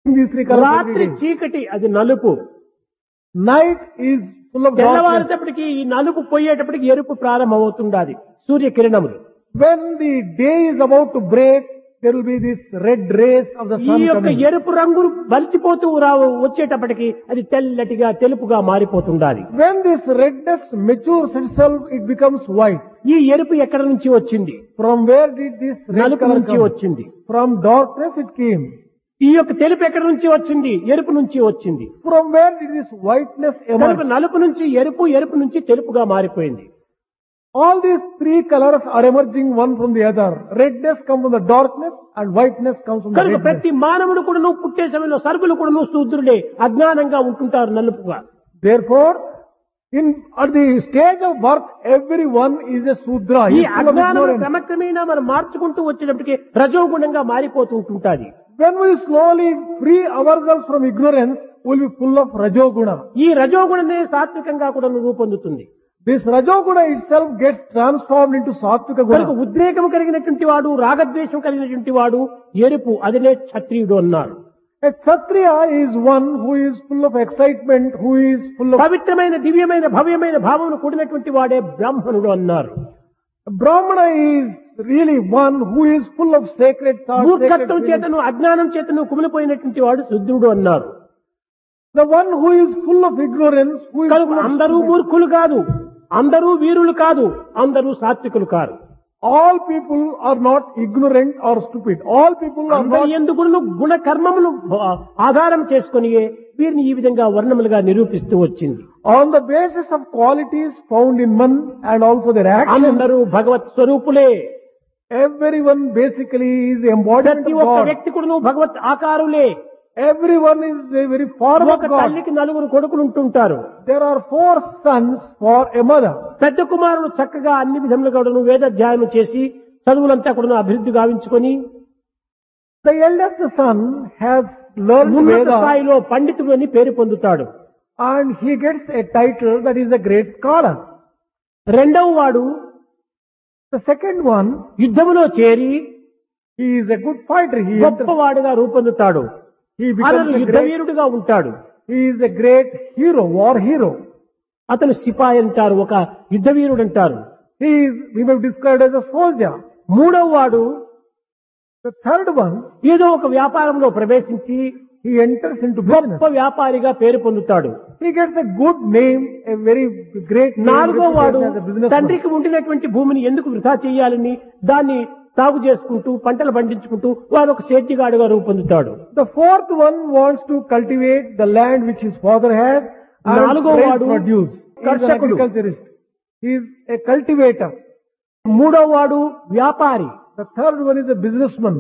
these three colors every రాత్రి day. చీకటి అది నలుపు. Night is full of darkness. తెల్లవారేటప్పటికి ఈ నలుపు పోయేటప్పటికి ఎరుపు ప్రారంభమవుతుండాలి సూర్యకిరణములు. When the day is about to break, there will be this red rays of the ఈ sun యొక్క coming. ఎరుపు రంగు బలిచిపోతూ వచ్చేటప్పటికి అది తెల్లటిగా తెలుపుగా మారిపోతుండాలి. When this redness matures itself, it becomes white. ఈ ఎరుపు ఎక్కడ నుంచి వచ్చింది? From where did this red నలుపు color నుంచి come? వచ్చింది. From darkness it came. ఈ యొక్క తెలుపు ఎక్కడి నుంచి వచ్చింది? ఎరుపు నుంచి వచ్చింది. From where did this whiteness కనుక emerge? నలుపు నుంచి ఎరుపు, ఎరుపు నుంచి తెలుపుగా మారిపోయింది. All these three colors are emerging one from the other. Redness comes from the darkness and whiteness comes from the కనుక redness. ప్రతి మానవుడు కూడా పుట్టే సమయంలో సర్వులు కూడా శూద్రుడే, అజ్ఞానంగా ఉంటుంటారు నలుపుగా. Therefore, at the stage of birth, everyone is a Sudra. ఈ He is full of అజ్ఞానం ignorance. క్రమక్రమేణా మనం మార్చుకుంటూ వచ్చేటప్పటికి రజోగుణంగా మారిపోతూ ఉంటుంటాది. When we slowly free ourselves from ignorance, we will be full of Rajoguna. ఈ రజోగుణనే సాత్వికంగా కూడా రూపొందుతుంది. This Rajoguna itself gets transformed into Satvika కనుక Guna. ఉద్రేకం కలిగినటువంటి వాడు, రాగద్వేషం కలిగినటువంటి వాడు ఎరుపు, అదినే క్షత్రియుడు అన్నారు. A Kshatriya is one who is full of excitement, who is full of... పవిత్రమైన దివ్యమైన భవ్యమైన భావమును కూడినటువంటి వాడే బ్రాహ్మణుడు అన్నారు. Brahmana is really one who is full of sacred thoughts, sacred మూర్ఖత్వం feelings. చేతను అజ్ఞానం చేతను కుమిలిపోయినటువంటి వాడు శుద్ధుడు అన్నారు. The one who is full of ignorance, who is కనుక full of అందరూ stupidity. మూర్ఖులు కాదు, అందరూ వీరులు కాదు, అందరూ సాత్వికులు car. All people are not ignorant or stupid. All people are అందరి not... ఎందుకును గుణ కర్మములు ఆధారం చేసుకొని వీరిని ఈ విధంగా వర్ణములుగా నిరూపిస్తూ వచ్చింది. On the basis of qualities found in man and also their actions, అందరూ భగవత్ స్వరూపులే. everyone basically is the embodiment ప్రతి of ఒక్క God. వ్యక్తి కూడా భగవత్ ఆకారులే. Everyone is the very form of ఒక God. తల్లికి నలుగురు కొడుకులు ఉంటుంటారు. There are 4 sons for a mother. పెద్ద కుమారుడు చక్కగా అన్ని విధములుగా వేదాధ్యాయం చేసి చదువులంతా కూడా అభివృద్ధి గావించుకొని The eldest son has learned ఉన్నత Veda స్థాయిలో పండితుడు అని పేరు పొందుతాడు. and he gets a title that is a great scholar. రెండవ వాడు The second one, యుద్ధములో చేరి he is a good fighter. గొప్పవాడుగా రూపొందుతాడు. He అతను becomes a యుద్ధ great, వీరుడుగా ఉంటాడు. he is a great hero, war hero. అతను సిపాయి అంటారు, ఒక యుద్ధ వీరుడు అంటారు. We may describe as a soldier. మూడవ వాడు The third one, ఏదో ఒక వ్యాపారంలో ప్రవేశించి he enters into business. గొప్ప వ్యాపారిగా పేరు పొందుతాడు. He gets a good name, a very great name, నాలుగో వాడు reputation as a businessman. తండ్రికి ఉండినటువంటి భూమిని ఎందుకు వృధా చేయాలని దాన్ని సాగు చేసుకుంటూ పంటలు పండించుకుంటూ వాడు ఒక సేద్యగాడుగా రూపొందుతాడు. The fourth one wants to cultivate the land which his father has and నాలుగో raise వాడు produce. He is an కర్షకుడు. agriculturist. He is a cultivator. మూడవ వాడు వ్యాపారి. The third one is a businessman.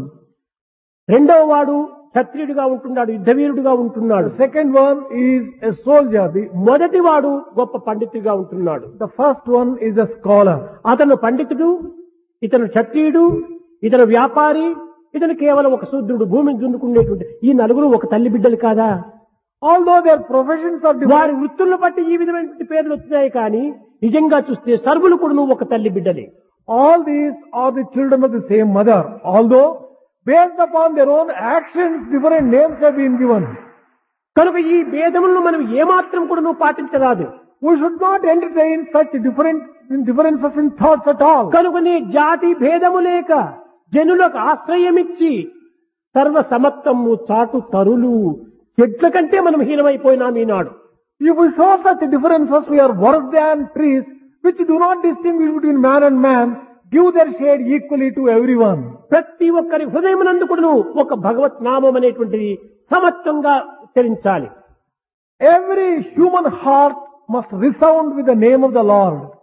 రెండవ వాడు క్షత్రియుడిగా ఉంటున్నాడు, యుద్ధవీరుడుగా ఉంటున్నాడు. The second one is a soldier. మొదటి వాడు గొప్ప పండితుడిగా ఉంటున్నాడు. The first one is a scholar. అతను పండితుడు, ఇతను క్షత్రియుడు, ఇతను వ్యాపారి, ఇతను కేవలం ఒక శూద్రుడు, భూమిని దున్నుకునేటువంటి ఈ నలుగురు ఒక తల్లి బిడ్డలు కాదా? Although their professions are different, వారి వృత్తులను బట్టి ఈ విధమైనటువంటి పేర్లు వచ్చినాయి కానీ నిజంగా చూస్తే సర్వులు కూడా ఒక తల్లి బిడ్డలే. all these are the children of the same mother. Although based upon their own actions, different names have been given. కనుక ఈ భేదములను మనం ఏమాత్రం కూడా పాటించరాదు. We should not entertain such differences in thoughts at all. కనుకనే జాతి భేదము లేక జనులకు ఆశ్రయమిచ్చి సర్వ సమత్వము చాటు తరులు చెట్ల కంటే మనం హీనమైపోయినాం ఈనాడు. If we show such differences, we are worse than trees which do not distinguish between man and man, give their shade equally to everyone. ప్రతి ఒక్కరి హృదయమునందు కూడా ఒక భగవత్ నామం అనేటువంటిది సమత్వంగా ఉచ్చరించాలి. Every human heart must resound with the name of the Lord.